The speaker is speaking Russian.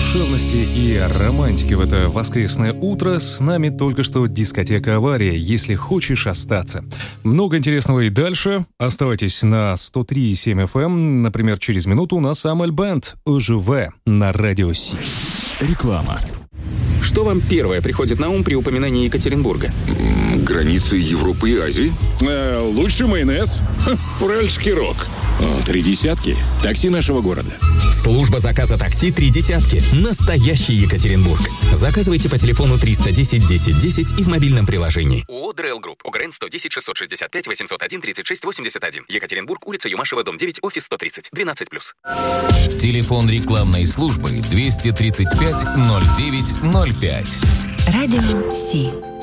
душевности и романтики в это воскресное утро. С нами только что дискотека «Авария», если хочешь остаться. Много интересного и дальше. Оставайтесь на 103,7 FM. Например, через минуту у нас Амель Бенд «ОЖВ» на Радио Си. Реклама. Что вам первое приходит на ум при упоминании Екатеринбурга? Границы Европы и Азии. Лучший майонез. Уральский рок. 3 десятки. Такси нашего города. Служба заказа такси 3 десятки. Настоящий Екатеринбург. Заказывайте по телефону 310 10 10 и в мобильном приложении. ООО «ДРЛ Групп». ОГРН 110 665 801 36 81. Екатеринбург, улица Юмашева, дом 9, офис 130. 12+. Телефон рекламной службы 235 09 05. Радио Си.